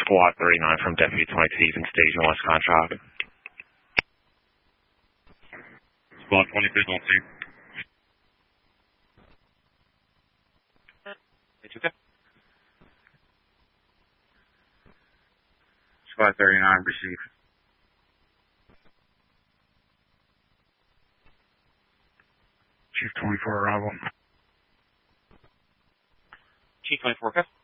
Squad 39 from Deputy 22 using Station West contract. Squad 23 don't see. It's okay. Squad 39 receive. Chief 24 arrival. Chief 24, okay.